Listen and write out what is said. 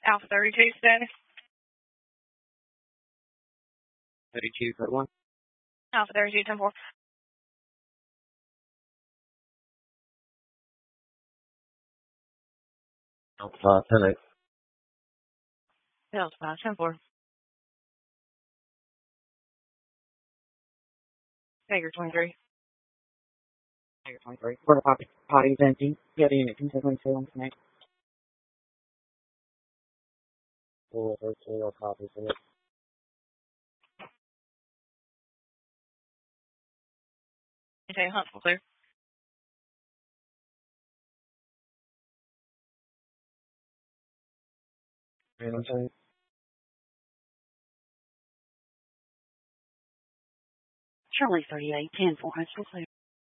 Alpha 32 status. 32, got one. Alpha 32, 10-4. Alpha 10-8. Delta 5, 10-4. Tiger 23. Tiger 23. Porta potty is empty. The other unit continuing to on connect. 413, all copies in it. Okay, Huntsville clear. Charlie 38, 10-4, Huntsville clear.